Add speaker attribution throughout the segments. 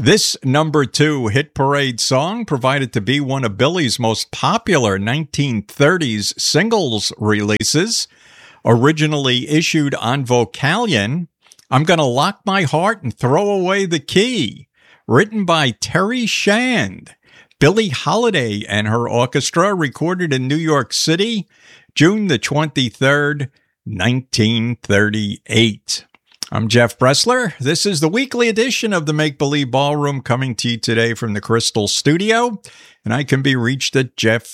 Speaker 1: This number 2 hit parade song provided to be one of Billy's most popular 1930s singles releases. Originally issued on Vocalion, I'm Gonna Lock My Heart and Throw Away the Key, written by Terry Shand. Billie Holiday and her orchestra, recorded in New York City, June the 23rd, 1938. I'm Jeff Bressler. This is the weekly edition of the Make Believe Ballroom, coming to you today from the Crystal Studio. And I can be reached at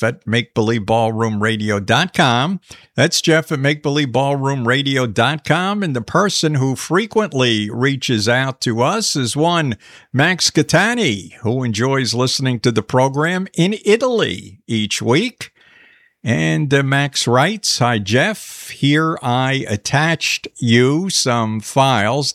Speaker 1: jeff@makebelieveballroomradio.com. That's jeff@makebelieveballroomradio.com. And the person who frequently reaches out to us is one Max Catani, who enjoys listening to the program in Italy each week. And Max writes, "Hi, Jeff. Here I attached for you some files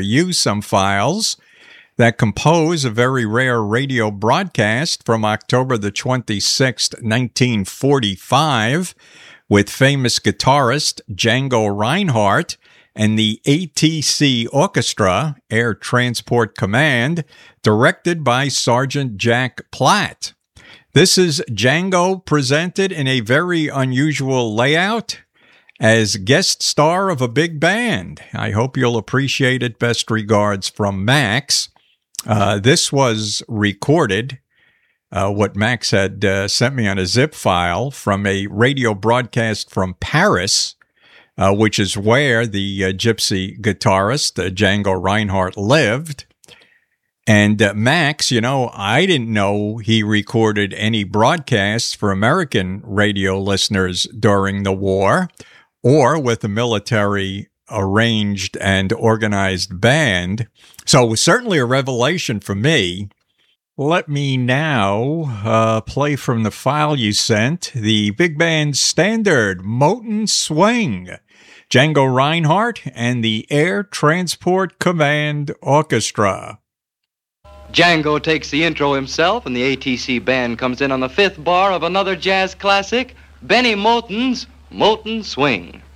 Speaker 1: that compose a very rare radio broadcast from October the 26th, 1945, with famous guitarist Django Reinhardt and the ATC Orchestra, Air Transport Command, directed by Sergeant Jack Platt. This is Django presented in a very unusual layout as guest star of a big band. I hope you'll appreciate it. Best regards from Max." This was recorded, what Max had sent me on a zip file, from a radio broadcast from Paris, which is where the gypsy guitarist Django Reinhardt lived. And Max, I didn't know he recorded any broadcasts for American radio listeners during the war, or with a military arranged and organized band. So it was certainly a revelation for me. Let me now play from the file you sent, the big band standard, Moten Swing, Django Reinhardt and the Air Transport Command Orchestra.
Speaker 2: Django takes the intro himself, and the ATC band comes in on the fifth bar of another jazz classic, Benny Moten's Moten Swing.